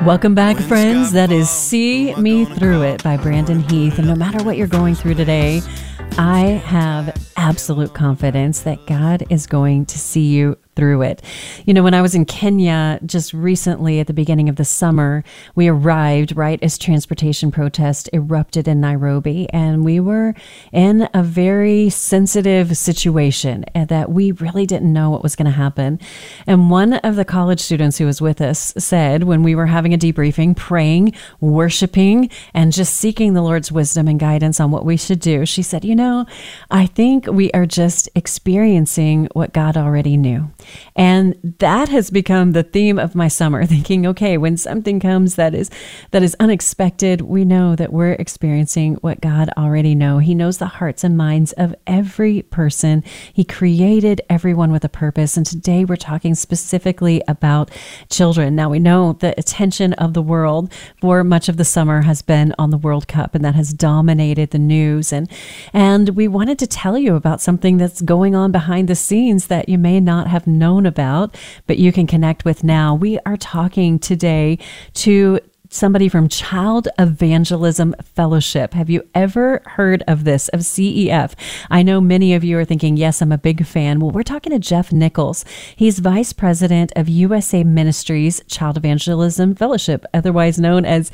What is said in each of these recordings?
Welcome back, friends. That is See Me Through It by Brandon Heath. And no matter what you're going through today, I have absolute confidence that God is going to see you through it. You know, when I was in Kenya just recently at the beginning of the summer, we arrived right as transportation protests erupted in Nairobi, and we were in a very sensitive situation that we really didn't know what was going to happen. And one of the college students who was with us said, when we were having a debriefing, praying, worshiping, and just seeking the Lord's wisdom and guidance on what we should do, she said, you know, I think we are just experiencing what God already knew. And that has become the theme of my summer, thinking, okay, when something comes that is unexpected, we know that we're experiencing what God already knows. He knows the hearts and minds of every person. He created everyone with a purpose. And today we're talking specifically about children. Now we know the attention of the world for much of the summer has been on the World Cup, and that has dominated the news. And we wanted to tell you about something that's going on behind the scenes that you may not have known about, but you can connect with now. We are talking today to somebody from Child Evangelism Fellowship. Have you ever heard of this, of CEF? I know many of you are thinking, yes, I'm a big fan. Well, we're talking to Jeff Nichols. He's Vice President of USA Ministries Child Evangelism Fellowship, otherwise known as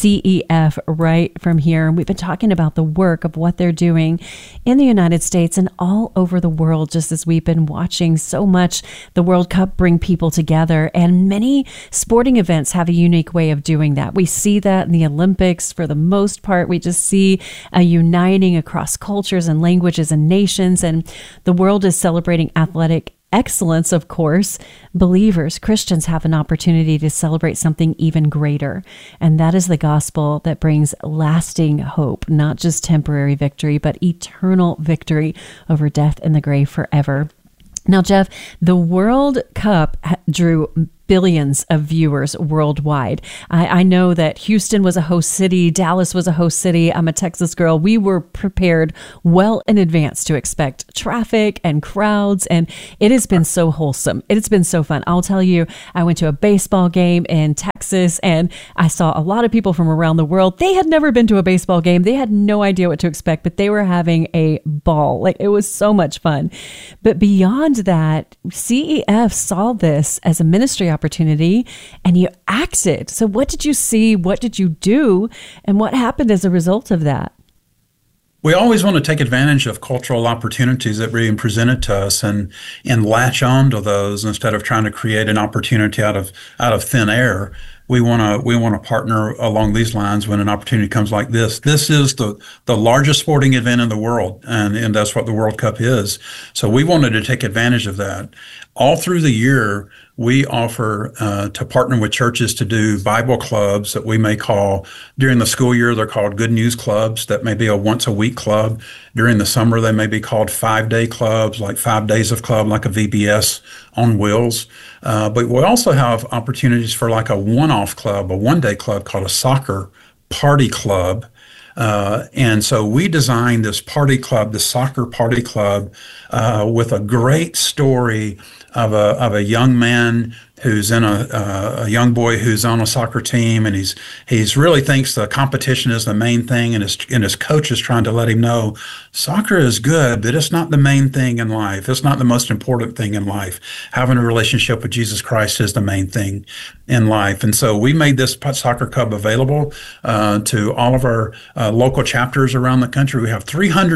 CEF, right from here. And we've been talking about the work of what they're doing in the United States and all over the world, just as we've been watching so much the World Cup bring people together. And many sporting events have a unique way of doing that. We see that in the Olympics for the most part. We just see a uniting across cultures and languages and nations, and the world is celebrating athletic excellence. Of course, believers, Christians have an opportunity to celebrate something even greater, and that is the gospel that brings lasting hope, not just temporary victory, but eternal victory over death and the grave forever. Now, Jeff, the World Cup drew billions of viewers worldwide. I know that Houston was a host city, Dallas was a host city. I'm a Texas girl. We were prepared well in advance to expect traffic and crowds, and it has been so wholesome. It's been so fun. I'll tell you, I went to a baseball game in Texas, and I saw a lot of people from around the world. They had never been to a baseball game. They had no idea what to expect, but they were having a ball. Like, it was so much fun. But beyond that, CEF saw this as a ministry opportunity, and you acted. So what did you see? What did you do? And what happened as a result of that? We always want to take advantage of cultural opportunities that are being presented to us and latch on to those instead of trying to create an opportunity out of thin air. We want to partner along these lines when an opportunity comes like this. This is the largest sporting event in the world, and that's what the World Cup is. So we wanted to take advantage of that. All through the year, we offer to partner with churches to do Bible clubs that we may call, during the school year, they're called Good News Clubs. That may be a once-a-week club. During the summer, they may be called 5-day clubs, like 5 days of club, like a VBS on wheels. But we also have opportunities for like a one-off club, a one-day club called a soccer party club. And so we designed this party club, the soccer party club, with a great story of a young man who's in a young boy who's on a soccer team, and he's really thinks the competition is the main thing, and his coach is trying to let him know soccer is good, but it's not the main thing in life. It's not the most important thing in life. Having a relationship with Jesus Christ is the main thing in life. And so we made this soccer club available to all of our local chapters around the country. We have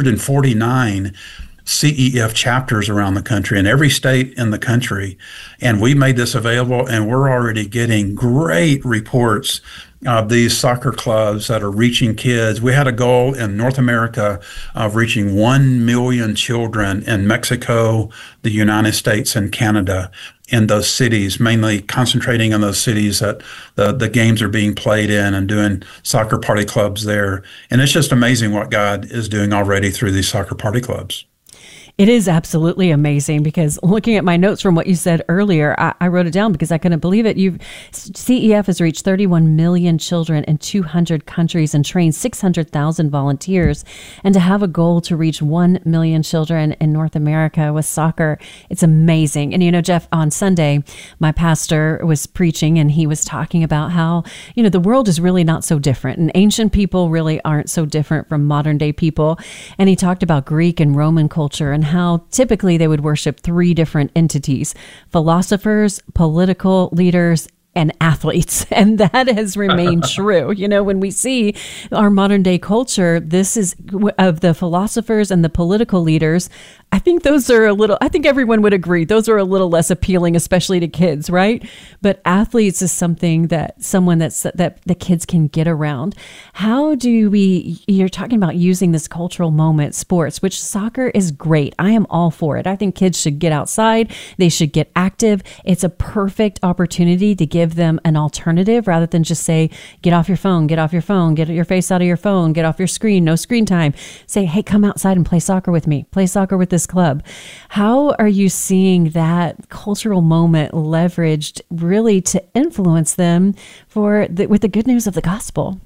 349 CEF chapters around the country, in every state in the country. And we made this available, and we're already getting great reports of these soccer clubs that are reaching kids. We had a goal in North America of reaching 1 million children in Mexico, the United States, and Canada, in those cities, mainly concentrating on those cities that the games are being played in, and doing soccer party clubs there. And it's just amazing what God is doing already through these soccer party clubs. It is absolutely amazing because looking at my notes from what you said earlier, I wrote it down because I couldn't believe it. CEF has reached 31 million children in 200 countries and trained 600,000 volunteers. And to have a goal to reach 1 million children in North America with soccer, it's amazing. And, Jeff, on Sunday, my pastor was preaching and he was talking about how, the world is really not so different. And ancient people really aren't so different from modern day people. And he talked about Greek and Roman culture and how typically they would worship three different entities: philosophers, political leaders, and athletes. And that has remained true. When we see our modern day culture, this is of the philosophers and the political leaders. I think everyone would agree, those are a little less appealing, especially to kids, right? But athletes is something that the kids can get around. How do you're talking about using this cultural moment, sports, which soccer is great. I am all for it. I think kids should get outside. They should get active. It's a perfect opportunity to give them an alternative rather than just say, get off your phone, get your face out of your phone, get off your screen, no screen time. Say, hey, come outside and play soccer with me, play soccer with this club. How are you seeing that cultural moment leveraged really to influence them with the good news of the gospel?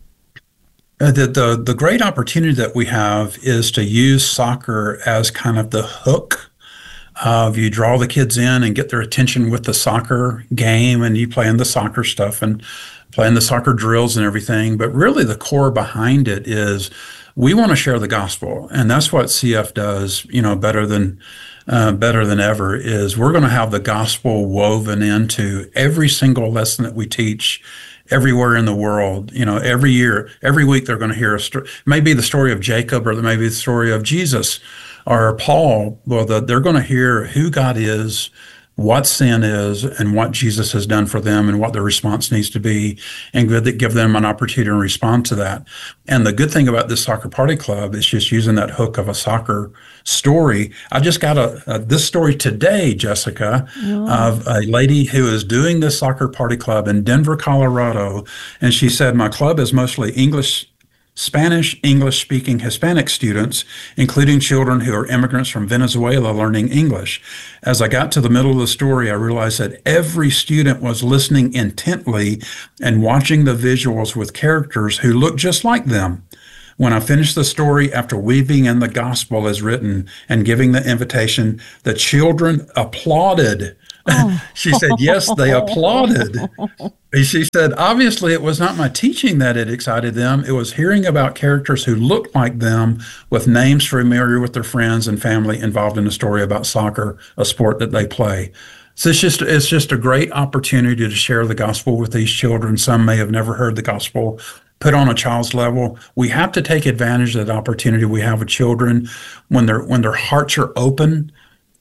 The great opportunity that we have is to use soccer as kind of the hook. You draw the kids in and get their attention with the soccer game, and you playing the soccer stuff and playing the soccer drills and everything. But really the core behind it is we want to share the gospel. And that's what CF does, better than ever, is we're going to have the gospel woven into every single lesson that we teach everywhere in the world. Every year, every week, they're going to hear a story, maybe the story of Jacob, or maybe the story of Jesus or Paul. Well, they're going to hear who God is, what sin is, and what Jesus has done for them, and what their response needs to be, and give them an opportunity to respond to that. And the good thing about this Soccer Party Club is just using that hook of a soccer story. I just got this story today, Jessica, of a lady who is doing this Soccer Party Club in Denver, Colorado, and she said, my club is mostly Spanish, English-speaking Hispanic students, including children who are immigrants from Venezuela learning English. As I got to the middle of the story, I realized that every student was listening intently and watching the visuals with characters who looked just like them. When I finished the story, after weaving in the gospel as written and giving the invitation, the children applauded. She said, yes, they applauded. She said, obviously, it was not my teaching that it excited them. It was hearing about characters who looked like them with names familiar with their friends and family involved in a story about soccer, a sport that they play. So it's just a great opportunity to share the gospel with these children. Some may have never heard the gospel put on a child's level. We have to take advantage of that opportunity we have with children when their hearts are open.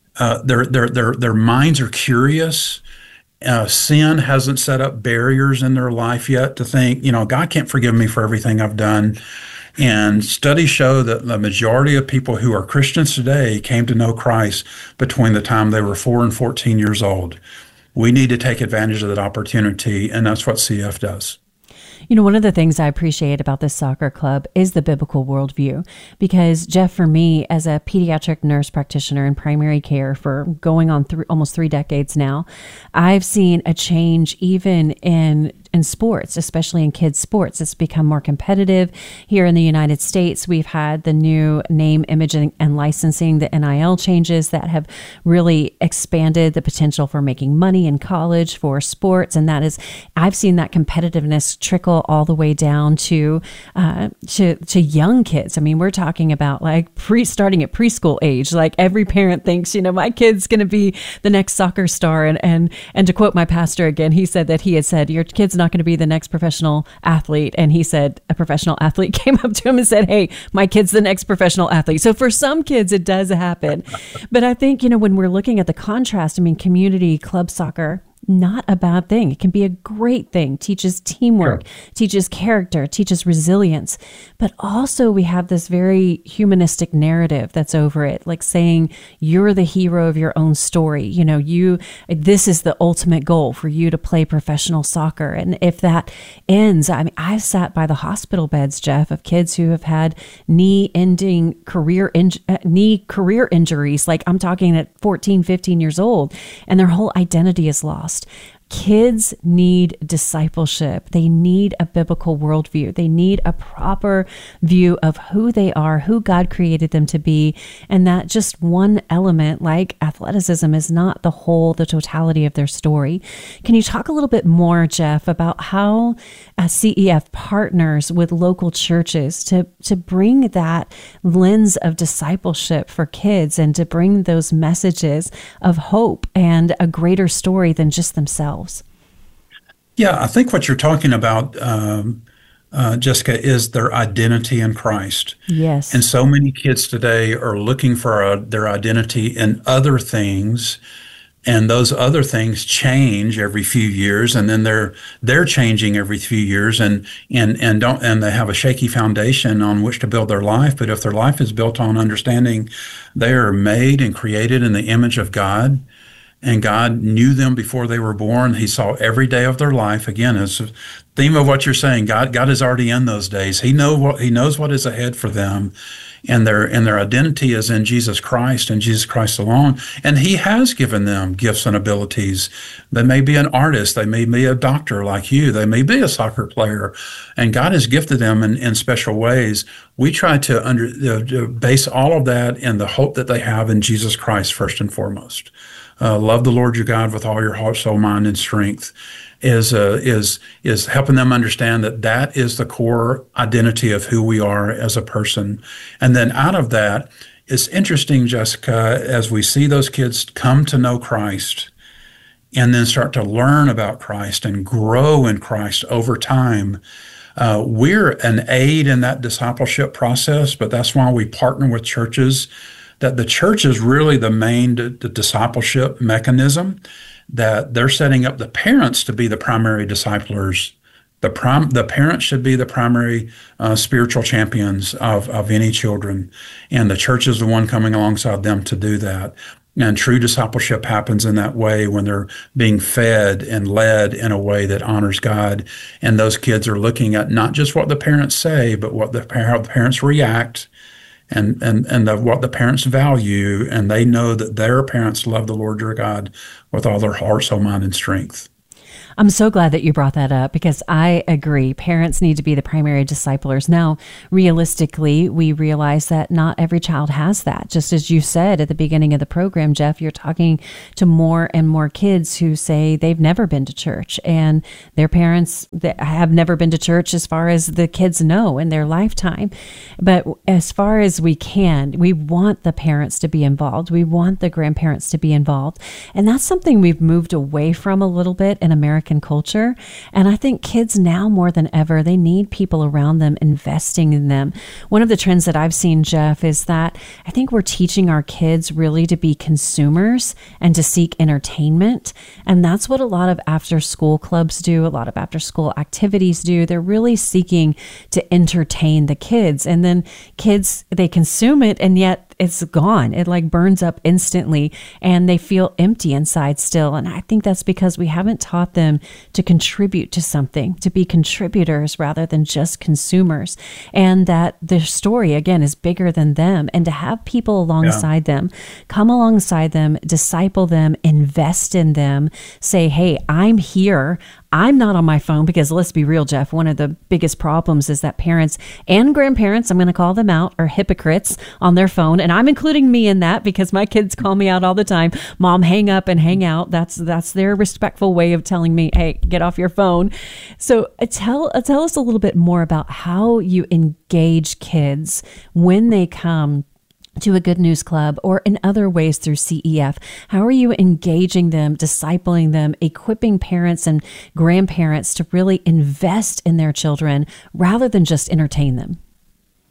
Their minds are curious. Sin hasn't set up barriers in their life yet to think, God can't forgive me for everything I've done. And studies show that the majority of people who are Christians today came to know Christ between the time they were 4 and 14 years old. We need to take advantage of that opportunity, and that's what CF does. One of the things I appreciate about this soccer club is the biblical worldview, because Jeff, for me, as a pediatric nurse practitioner in primary care for going on almost 3 decades now, I've seen a change even in sports, especially in kids' sports. It's become more competitive. Here in the United States, we've had the new name, image, and licensing, the NIL changes that have really expanded the potential for making money in college for sports. And I've seen that competitiveness trickle all the way down to young kids. I mean, we're talking about starting at preschool age. Like every parent thinks, my kid's going to be the next soccer star. And to quote my pastor again, he said that he had said, your kid's not going to be the next professional athlete. And he said a professional athlete came up to him and said, hey, my kid's the next professional athlete. So for some kids, it does happen. But I think, when we're looking at the contrast, community club soccer not a bad thing. It can be a great thing. Teaches teamwork, teaches character, teaches resilience. But also we have this very humanistic narrative that's over it, like saying you're the hero of your own story. You know, this is the ultimate goal for you to play professional soccer. And if that ends, I mean, I've sat by the hospital beds, Jeff, of kids who have had knee career injuries. Like I'm talking at 14, 15 years old, and their whole identity is lost. Kids need discipleship. They need a biblical worldview. They need a proper view of who they are, who God created them to be, and that just one element like athleticism is not the totality of their story. Can you talk a little bit more, Jeff, about how CEF partners with local churches to bring that lens of discipleship for kids and to bring those messages of hope and a greater story than just themselves? Yeah, I think what you're talking about, Jessica, is their identity in Christ. Yes. And so many kids today are looking for their identity in other things, and those other things change every few years, and then they're changing every few years, and they have a shaky foundation on which to build their life. But if their life is built on understanding they are made and created in the image of God, and God knew them before they were born. He saw every day of their life. Again, as the theme of what you're saying, God is already in those days. He knows what is ahead for them, and their identity is in Jesus Christ and Jesus Christ alone. And He has given them gifts and abilities. They may be an artist. They may be a doctor like you. They may be a soccer player, and God has gifted them in special ways. We try to base all of that in the hope that they have in Jesus Christ first and foremost. Love the Lord your God with all your heart, soul, mind, and strength is helping them understand that is the core identity of who we are as a person. And then out of that, it's interesting, Jessica, as we see those kids come to know Christ and then start to learn about Christ and grow in Christ over time. We're an aid in that discipleship process, but that's why we partner with churches. That the church is really the main discipleship mechanism, that they're setting up the parents to be the primary disciplers. The parents should be the primary spiritual champions of any children, and the church is the one coming alongside them to do that. And true discipleship happens in that way when they're being fed and led in a way that honors God. And those kids are looking at not just what the parents say, but how the parents react, and what the parents value, and they know that their parents love the Lord your God with all their heart, soul, mind, and strength. I'm so glad that you brought that up because I agree. Parents need to be the primary disciplers. Now, realistically, we realize that not every child has that. Just as you said at the beginning of the program, Jeff, you're talking to more and more kids who say they've never been to church and their parents that have never been to church as far as the kids know in their lifetime. But as far as we can, we want the parents to be involved. We want the grandparents to be involved. And that's something we've moved away from a little bit in American culture. And I think kids now more than ever, they need people around them investing in them. One of the trends that I've seen, Jeff, is that I think we're teaching our kids really to be consumers and to seek entertainment. And that's what a lot of after school clubs do, a lot of after school activities do. They're really seeking to entertain the kids. And then kids, they consume it, and yet it's gone. It like burns up instantly and they feel empty inside still. And I think that's because we haven't taught them to contribute to something, to be contributors rather than just consumers. And that their story, again, is bigger than them. And to have people alongside them, come alongside them, disciple them, invest in them, say, hey, I'm here. I'm not on my phone because let's be real, Jeff, one of the biggest problems is that parents and grandparents, I'm going to call them out, are hypocrites on their phone. And I'm including me in that because my kids call me out all the time. Mom, hang up and hang out. That's their respectful way of telling me, hey, get off your phone. So tell us a little bit more about how you engage kids when they come to a Good News Club or in other ways through CEF. How are you engaging them, discipling them, equipping parents and grandparents to really invest in their children rather than just entertain them?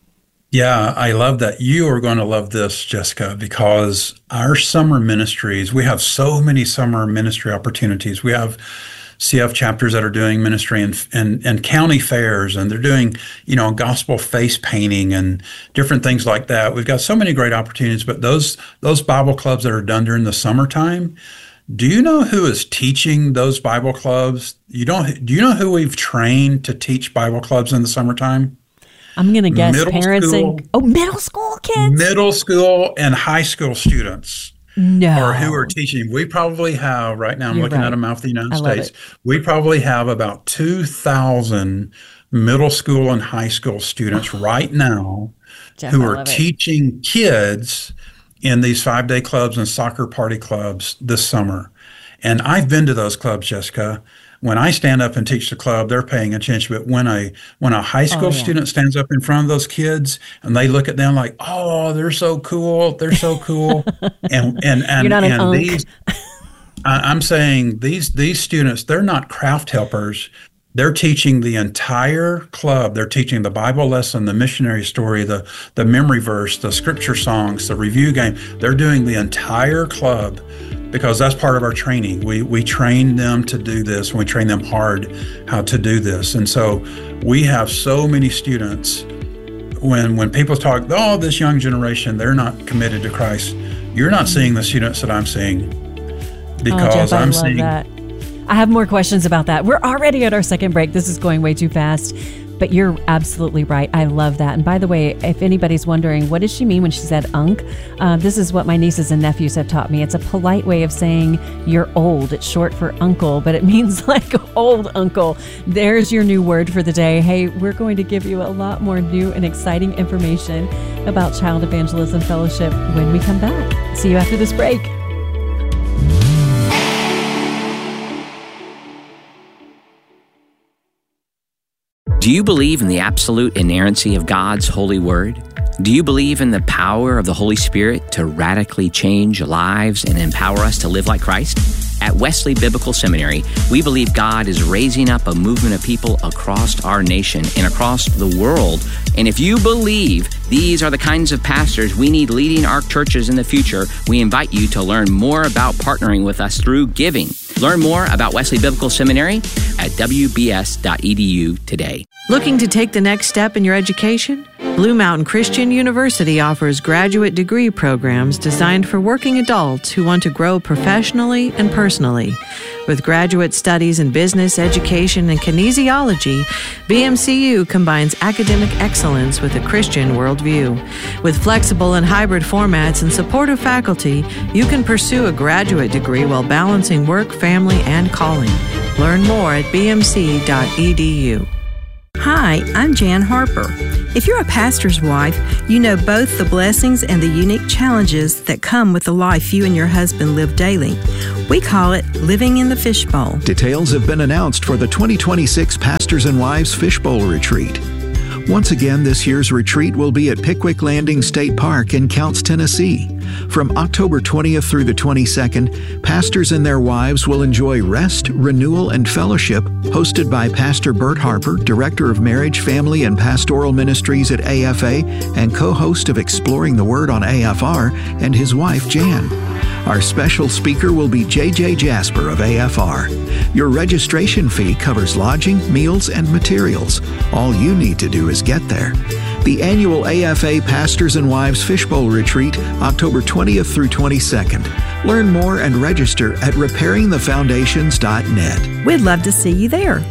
Yeah, I love that. You are going to love this, Jessica, because our summer ministries, we have so many summer ministry opportunities. We have CF chapters that are doing ministry and county fairs, and they're doing, gospel face painting and different things like that. We've got so many great opportunities, but those Bible clubs that are done during the summertime, do you know who is teaching those Bible clubs? Do you know who we've trained to teach Bible clubs in the summertime? I'm going to guess middle school kids? Middle school and high school students. No. Or who are teaching. We probably have, right now, I'm looking at a map of the United States, we probably have about 2,000 middle school and high school students right now Jeff, who are teaching kids in these 5-day clubs and soccer party clubs this summer. And I've been to those clubs, Jessica. When I stand up and teach the club, they're paying attention. But when a high school student stands up in front of those kids and they look at them like, oh, they're so cool, and You're not an these, I'm saying these students, they're not craft helpers. They're teaching the entire club. They're teaching the Bible lesson, the missionary story, the memory verse, the scripture songs, the review game. They're doing the entire club, because that's part of our training. We train them to do this, and we train them hard how to do this. And so we have so many students. When people talk, oh, this young generation, they're not committed to Christ, you're not seeing the students that I'm seeing, because Jeff, I'm seeing that. I have more questions about that. We're already at our second break. This is going way too fast. But you're absolutely right. I love that. And by the way, if anybody's wondering, what does she mean when she said unk? This is what my nieces and nephews have taught me. It's a polite way of saying you're old. It's short for uncle, but it means like old uncle. There's your new word for the day. Hey, we're going to give you a lot more new and exciting information about Child Evangelism Fellowship when we come back. See you after this break. Do you believe in the absolute inerrancy of God's holy word? Do you believe in the power of the Holy Spirit to radically change lives and empower us to live like Christ? At Wesley Biblical Seminary, we believe God is raising up a movement of people across our nation and across the world. And if you believe these are the kinds of pastors we need leading our churches in the future, we invite you to learn more about partnering with us through giving. Learn more about Wesley Biblical Seminary at wbs.edu today. Looking to take the next step in your education? Blue Mountain Christian University offers graduate degree programs designed for working adults who want to grow professionally and personally. With graduate studies in business, education, and kinesiology, BMCU combines academic excellence with a Christian worldview. With flexible and hybrid formats and supportive faculty, you can pursue a graduate degree while balancing work, family, and calling. Learn more at bmc.edu. Hi, I'm Jan Harper. If you're a pastor's wife, you know both the blessings and the unique challenges that come with the life you and your husband live daily. We call it living in the fishbowl. Details have been announced for the 2026 Pastors and Wives Fishbowl Retreat. Once again, this year's retreat will be at Pickwick Landing State Park in Counce, Tennessee. From October 20th through the 22nd, pastors and their wives will enjoy rest, renewal, and fellowship, hosted by Pastor Bert Harper, Director of Marriage, Family, and Pastoral Ministries at AFA and co-host of Exploring the Word on AFR, and his wife, Jan. Our special speaker will be J.J. Jasper of AFR. Your registration fee covers lodging, meals, and materials. All you need to do is get there. The annual AFA Pastors and Wives Fishbowl Retreat, October 20th through 22nd. Learn more and register at repairingthefoundations.net. We'd love to see you there.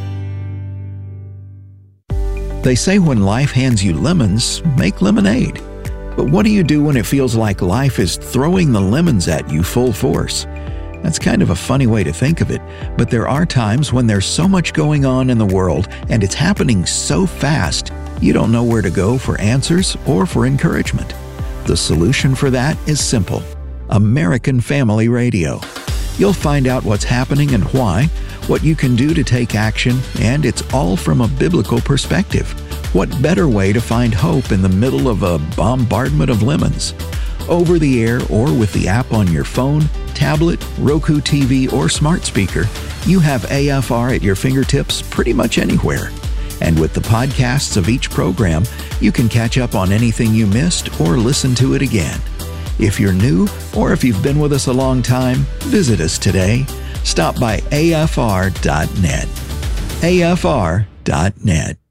They say when life hands you lemons, make lemonade. But what do you do when it feels like life is throwing the lemons at you full force? That's kind of a funny way to think of it, but there are times when there's so much going on in the world and it's happening so fast, you don't know where to go for answers or for encouragement. The solution for that is simple: American Family Radio. You'll find out what's happening and why, what you can do to take action, and it's all from a biblical perspective. What better way to find hope in the middle of a bombardment of lemons? Over the air or with the app on your phone, tablet, Roku TV, or smart speaker, you have AFR at your fingertips pretty much anywhere. And with the podcasts of each program, you can catch up on anything you missed or listen to it again. If you're new or if you've been with us a long time, visit us today. Stop by afr.net. afr.net.